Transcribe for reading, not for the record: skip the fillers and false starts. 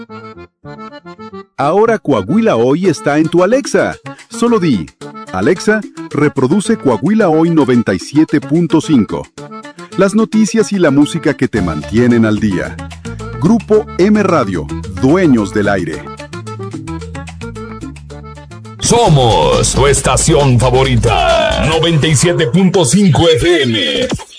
Ahora Coahuila Hoy está en tu Alexa. Solo di, Alexa, reproduce Coahuila Hoy 97.5. Las noticias y la música que te mantienen al día. Grupo M Radio, dueños del aire. Somos tu estación favorita, 97.5 FM.